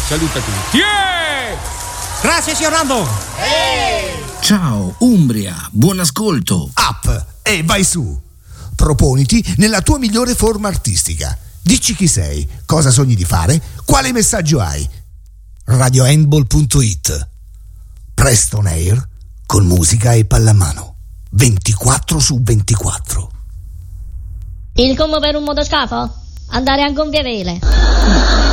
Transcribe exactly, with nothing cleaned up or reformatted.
Saluta tutti. Yeah! Grazie, signor Rambo. Hey! Ciao, Umbria, buon ascolto. Up e vai su. Proponiti nella tua migliore forma artistica. Dici chi sei, cosa sogni di fare, quale messaggio hai. radio handball punto it. Presto on air con musica e pallamano. ventiquattro su ventiquattro. Il combo per un motoscafo? Andare a gonfie vele.